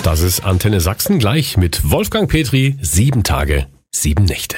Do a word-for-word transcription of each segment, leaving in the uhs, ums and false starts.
Das ist Antenne Sachsen gleich mit Wolfgang Petri. Sieben Tage, sieben Nächte.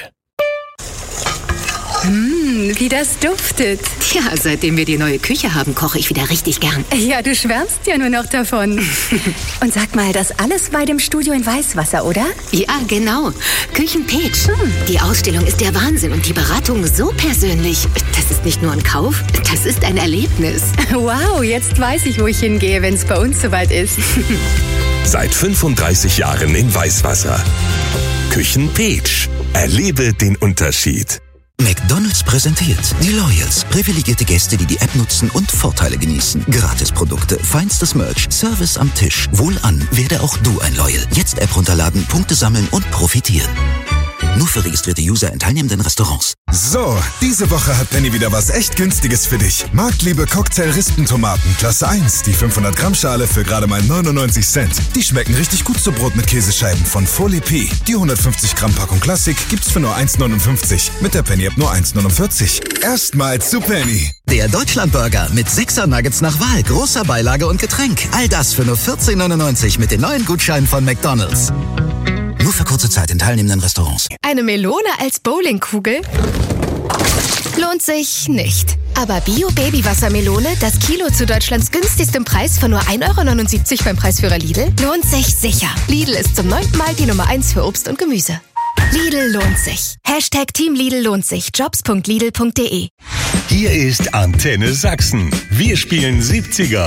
Mmh, wie das duftet. Tja, seitdem wir die neue Küche haben, koche ich wieder richtig gern. Ja, du schwärmst ja nur noch davon. Und sag mal, das alles bei dem Studio in Weißwasser, oder? Ja, genau. Küchenpeach. Hm. Die Ausstellung ist der Wahnsinn und die Beratung so persönlich. Das ist nicht nur ein Kauf, das ist ein Erlebnis. Wow, jetzt weiß ich, wo ich hingehe, wenn es bei uns soweit ist. Seit fünfunddreißig Jahren in Weißwasser. Küchenpeach. Erlebe den Unterschied. McDonald's präsentiert die Loyals. Privilegierte Gäste, die die App nutzen und Vorteile genießen. Gratisprodukte, feinstes Merch, Service am Tisch. Wohlan, werde auch du ein Loyal. Jetzt App runterladen, Punkte sammeln und profitieren. Nur für registrierte User in teilnehmenden Restaurants. So, diese Woche hat Penny wieder was echt Günstiges für dich. Marktliebe Cocktail-Rispentomaten, Klasse eins, die fünfhundert Gramm Schale für gerade mal neunundneunzig Cent. Die schmecken richtig gut zu Brot mit Käsescheiben von Folie P. Die hundertfünfzig Gramm Packung Klassik gibt's für nur eins neunundfünfzig. Mit der Penny-App nur eins neunundvierzig. Erstmals zu Penny. Der Deutschlandburger mit sechser Nuggets nach Wahl, großer Beilage und Getränk. All das für nur vierzehn neunundneunzig mit den neuen Gutscheinen von McDonald's. Nur für kurze Zeit in teilnehmenden Restaurants. Eine Melone als Bowlingkugel? Lohnt sich nicht. Aber Bio-Baby-Wassermelone, das Kilo zu Deutschlands günstigstem Preis von nur ein Euro neunundsiebzig beim Preisführer Lidl, lohnt sich sicher. Lidl ist zum neunten Mal die Nummer eins für Obst und Gemüse. Lidl lohnt sich. Hashtag Team Lidl lohnt sich. jobs punkt lidl punkt de. Hier ist Antenne Sachsen. Wir spielen siebziger.